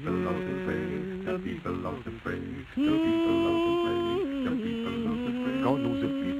people love to pray. The people love to pray. The people love to pray. The people love to pray. God knows if people